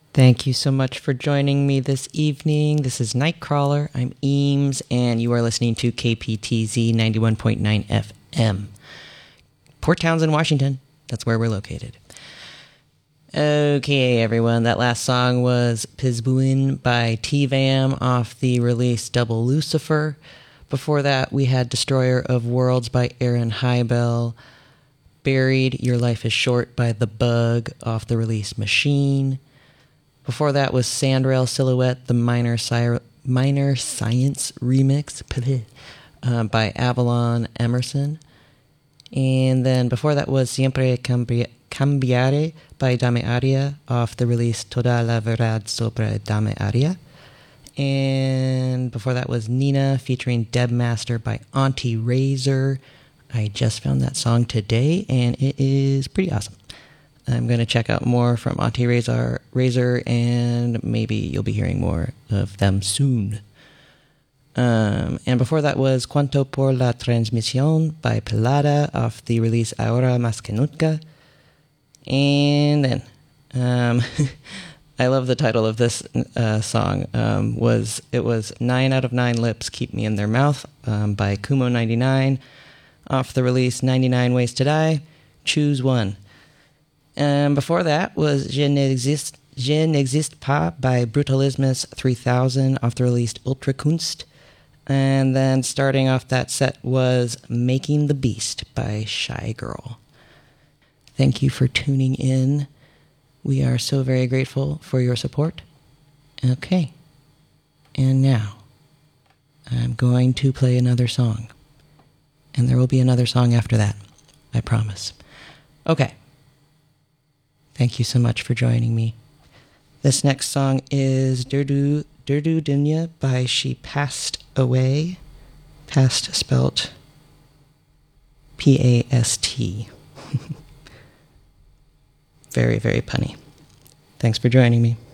Thank you so much for joining me this evening. This is Nightcrawler. I'm Eames, and you are listening to KPTZ 91.9 FM. Port Townsend, Washington. That's where we're located. Okay, everyone. That last song was Pizbuin by T-Vam off the release Double Lucifer. Before that, we had Destroyer of Worlds by Aaron Hybel. Buried, Your Life is Short by The Bug off the release Machine. Before that was Sandrail Silhouette, the Minor Science remix by Avalon Emerson. And then before that was Siempre Cambiare by Dame Aria off the release Toda la Verdad sobre Dame Aria. And before that was Nina featuring Debmaster by Auntie Razor. I just found that song today, and it is pretty awesome. I'm going to check out more from Auntie Razor, and maybe you'll be hearing more of them soon. And before that was Cuanto por la Transmisión by Pelada off the release Ahora Más Que Nunca. And then, I love the title of this song. It was 9 out of 9 Lips Keep Me in Their Mouth by Kumo 99 off the release 99 Ways to Die. Choose one. Before that was Je n'existe pas by Brutalismus 3000 off the release Ultrakunst. And then starting off that set was Making the Beast by Shy Girl. Thank you for tuning in. We are so very grateful for your support. Okay. And now, I'm going to play another song. And there will be another song after that. I promise. Okay. Thank you so much for joining me. This next song is Durdu Dunya by She Passed Away. Past spelt P-A-S-T. Very, very punny. Thanks for joining me.